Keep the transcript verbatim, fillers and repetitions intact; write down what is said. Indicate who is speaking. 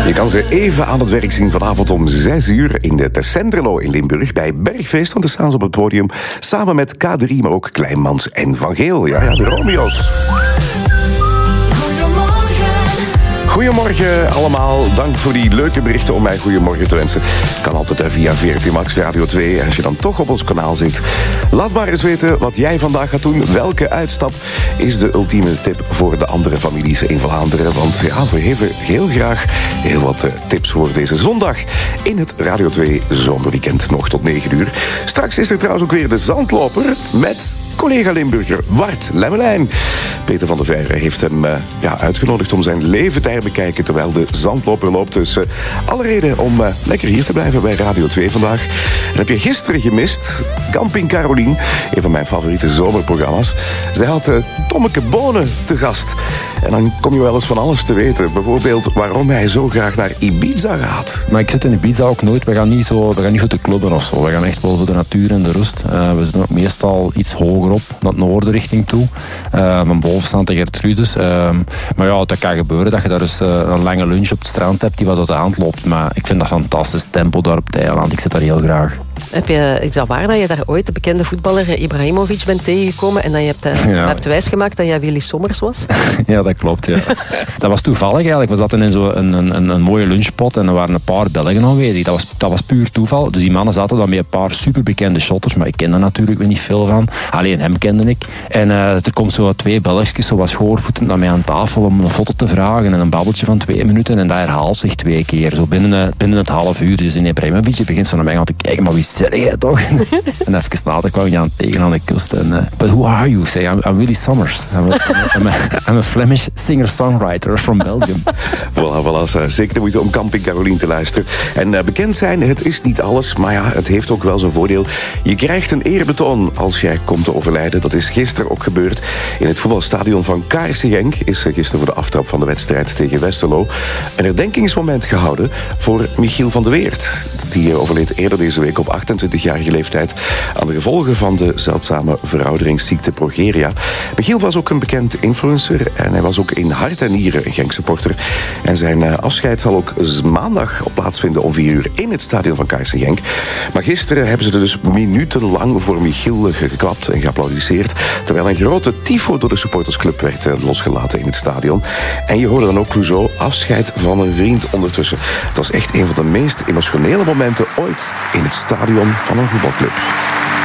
Speaker 1: Je kan ze even aan het werk zien vanavond om zes uur in de Tessenderlo in Limburg bij Bergfeest. Want dan staan ze op het podium samen met K drie, maar ook Kleinmans en Van Geel. Ja, ja, de Romeo's. Goedemorgen allemaal. Dank voor die leuke berichten om mij goedemorgen te wensen. Kan altijd via V R T Max Radio twee. Als je dan toch op ons kanaal zit. Laat maar eens weten wat jij vandaag gaat doen. Welke uitstap is de ultieme tip voor de andere families in Vlaanderen? Want ja, we geven heel graag heel wat tips voor deze zondag. In het Radio twee Zomerweekend nog tot negen uur. Straks is er trouwens ook weer de Zandloper met collega Limburger Wart Lemmelijn. Peter van der Veijren heeft hem uh, ja, uitgenodigd om zijn leven te herbekijken terwijl de Zandloper loopt. Dus uh, alle reden om uh, lekker hier te blijven bij Radio twee vandaag. En heb je gisteren gemist? Camping Carolien, een van mijn favoriete zomerprogramma's. Zij had uh, Tommeke Bonen te gast. En dan kom je wel eens van alles te weten. Bijvoorbeeld waarom hij zo graag naar Ibiza gaat.
Speaker 2: Maar ik zit in Ibiza ook nooit. We gaan niet, zo, we gaan niet voor de clubben of zo. We gaan echt wel voor de natuur en de rust. Uh, we zitten ook meestal iets hoger op, naar het noorden richting toe. Uh, van boven staan de Gertrudes. Uh, maar ja, dat kan gebeuren dat je daar dus uh, een lange lunch op het strand hebt die wat uit de hand loopt. Maar ik vind dat fantastisch tempo daar op het eiland. Ik zit daar heel graag.
Speaker 3: Heb je, is dat waar dat je daar ooit de bekende voetballer Ibrahimovic bent tegengekomen en dat je hebt, uh, ja. hebt wijsgemaakt dat jij Willy Sommers was?
Speaker 2: Ja, dat klopt. Ja. Dat was toevallig eigenlijk. We zaten in zo'n een, een, een mooie lunchpot en er waren een paar Belgen aanwezig. Dat was, dat was puur toeval. Dus die mannen zaten dan met een paar superbekende shotters, maar ik ken er natuurlijk weer niet veel van. Alleen hem kende ik. En uh, er komt zo twee Belgjes, zo wat schoorvoetend naar mij aan tafel om een foto te vragen en een babbeltje van twee minuten en dat herhaalt zich twee keer. Zo binnen, uh, binnen het half uur. Dus in Ibrahimovic begint zo naar mij aan te kijken, maar wie zeg jij toch? En even later kwam je aan tegen aan de kust. En, uh, but who are you? Say, I'm, I'm Willy Sommers. I'm a, I'm a, I'm a Flemish singer-songwriter from Belgium.
Speaker 1: Voilà, voilà. Zeker de moeite om Camping Carolien te luisteren. En uh, bekend zijn, het is niet alles, maar ja, het heeft ook wel zijn voordeel. Je krijgt een eerbetoon als jij komt te overlijden. Dat is gisteren ook gebeurd. In het voetbalstadion van K R C Genk is gisteren voor de aftrap van de wedstrijd tegen Westerlo een herdenkingsmoment gehouden voor Michiel van de Weert. Die overleed eerder deze week op achtentwintigjarige leeftijd aan de gevolgen van de zeldzame verouderingsziekte progeria. Michiel was ook een bekend influencer en hij was ook in hart en nieren een Genk-supporter. En zijn afscheid zal ook maandag plaatsvinden om vier uur in het stadion van K R C Genk. Maar gisteren hebben ze er dus minutenlang voor Michiel geklapt en geapplaudisseerd, terwijl een grote tifo door de supportersclub werd losgelaten in het stadion. En je hoorde dan ook Clouseau, afscheid van een vriend ondertussen. Het was echt een van de meest emotionele momenten ooit in het stadion van een voetbalclub.